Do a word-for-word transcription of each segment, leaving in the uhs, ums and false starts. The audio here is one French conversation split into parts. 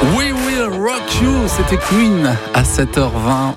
We Will Rock You, c'était Queen à sept heures vingt.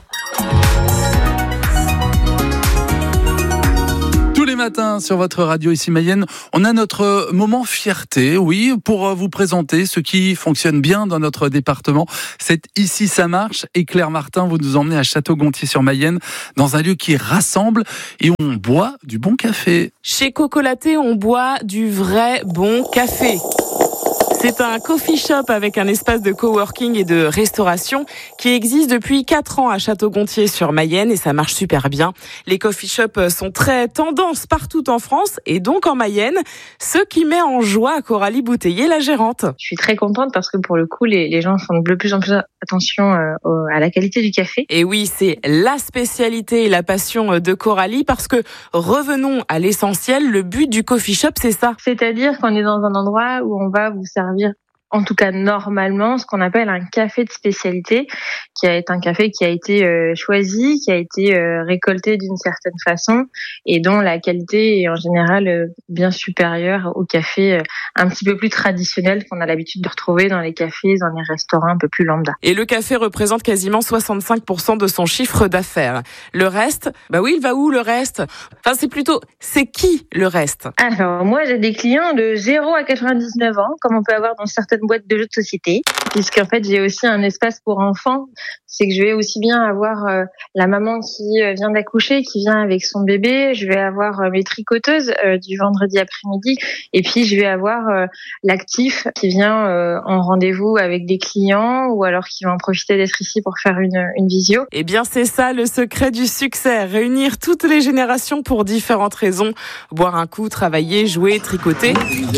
Tous les matins sur votre radio ici Mayenne, on a notre moment fierté, oui, pour vous présenter ce qui fonctionne bien dans notre département. C'est Ici ça marche et Claire Martin, vous nous emmenez à Château-Gontier-sur-Mayenne dans un lieu qui rassemble et on boit du bon café. Chez Cocolaté, on boit du vrai bon café. C'est un coffee shop avec un espace de coworking et de restauration qui existe depuis quatre ans à Château-Gontier-sur-Mayenne et ça marche super bien. Les coffee shops sont très tendance partout en France et donc en Mayenne, ce qui met en joie Coralie Bouteiller, la gérante. Je suis très contente parce que pour le coup, les, les gens font de plus en plus attention euh, à la qualité du café. Et oui, c'est la spécialité et la passion de Coralie parce que revenons à l'essentiel, le but du coffee shop, c'est ça. C'est-à-dire qu'on est dans un endroit où on va vous servir en tout cas normalement, ce qu'on appelle un café de spécialité, qui est un café qui a été euh, choisi, qui a été euh, récolté d'une certaine façon et dont la qualité est en général euh, bien supérieure au café euh, un petit peu plus traditionnel qu'on a l'habitude de retrouver dans les cafés, dans les restaurants un peu plus lambda. Et le café représente quasiment soixante-cinq pour cent de son chiffre d'affaires. Le reste, bah oui, il va où le reste ? Enfin, c'est plutôt, c'est qui le reste ? Alors, moi, j'ai des clients de zéro à quatre-vingt-dix-neuf ans, comme on peut avoir dans certaines boîtes de jeux de société, puisqu'en fait j'ai aussi un espace pour enfants. C'est que je vais aussi bien avoir euh, la maman qui euh, vient d'accoucher, qui vient avec son bébé, je vais avoir euh, mes tricoteuses euh, du vendredi après-midi, et puis je vais avoir euh, l'actif qui vient euh, en rendez-vous avec des clients ou alors qui va en profiter d'être ici pour faire une, une visio. Eh bien c'est ça le secret du succès, réunir toutes les générations pour différentes raisons, boire un coup, travailler, jouer, tricoter.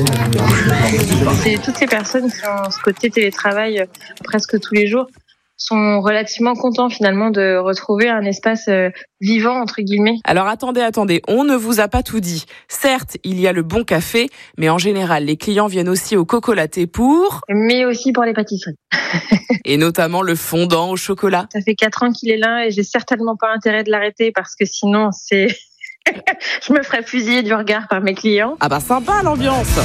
C'est toutes les personnes qui ont ce côté télétravail presque tous les jours sont relativement contents finalement de retrouver un espace vivant entre guillemets. Alors attendez, attendez, on ne vous a pas tout dit. Certes, il y a le bon café, mais en général, les clients viennent aussi au Cocolaté pour... Mais aussi pour les pâtisseries. Et notamment le fondant au chocolat. Ça fait quatre ans qu'il est là et j'ai certainement pas intérêt de l'arrêter parce que sinon c'est... je me ferais fusiller du regard par mes clients. Ah bah sympa l'ambiance.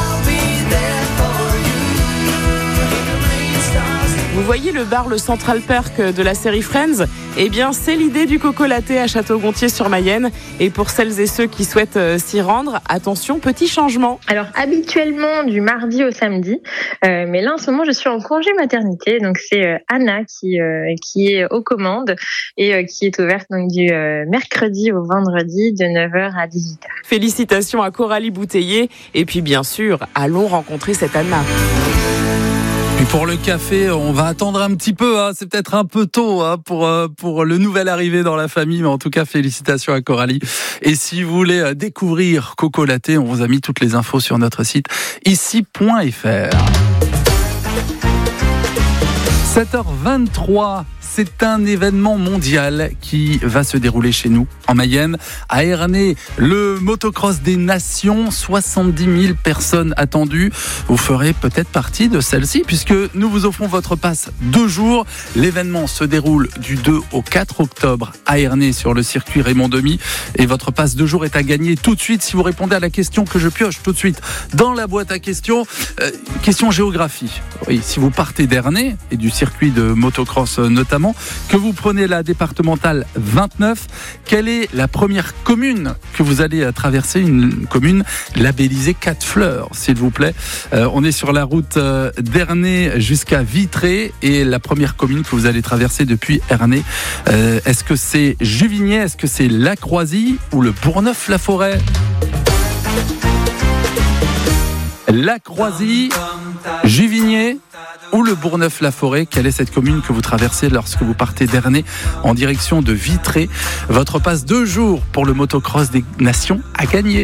Vous voyez le bar le Central Perk de la série Friends ? Eh bien, c'est l'idée du Cocolaté à Château-Gontier-sur-Mayenne. Et pour celles et ceux qui souhaitent euh, s'y rendre, attention, petit changement. Alors, habituellement du mardi au samedi, euh, mais là en ce moment je suis en congé maternité, donc c'est euh, Anna qui euh, qui est aux commandes et euh, qui est ouverte donc du euh, mercredi au vendredi de neuf heures à dix-huit heures. Félicitations à Coralie Bouteiller et puis bien sûr, allons rencontrer cette Anna. Et pour le café, on va attendre un petit peu, hein. C'est peut-être un peu tôt hein, pour, euh, pour le nouvel arrivé dans la famille, mais en tout cas, félicitations à Coralie. Et si vous voulez découvrir Cocolaté, on vous a mis toutes les infos sur notre site ici point f r. sept heures vingt-trois, c'est un événement mondial qui va se dérouler chez nous, en Mayenne, à Ernée, le motocross des nations, soixante-dix mille personnes attendues. Vous ferez peut-être partie de celle-ci, puisque nous vous offrons votre passe deux jours. L'événement se déroule du deux au quatre octobre à Ernée, sur le circuit Raymond Demy, et votre passe deux jours est à gagner tout de suite si vous répondez à la question que je pioche tout de suite dans la boîte à questions. Euh, question géographie. Oui, si vous partez d'Ernée, et du circuit de motocross notamment, que vous prenez la départementale vingt-neuf, quelle est la première commune que vous allez traverser? Une commune labellisée quatre fleurs, s'il vous plaît. Euh, on est sur la route euh, d'Ernée jusqu'à Vitré, et la première commune que vous allez traverser depuis Ernée, euh, est-ce que c'est Juvigné, est-ce que c'est Lacroisie ou le Bourgneuf-la-Forêt? Lacroisie, Juvigné ou le Bourgneuf-la-Forêt, quelle est cette commune que vous traversez lorsque vous partez d'Ernée en direction de Vitré? Votre passe deux jours pour le motocross des nations à gagner.